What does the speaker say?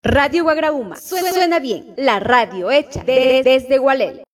Radio Guagraúma. Suena bien. La radio hecha desde Gualel.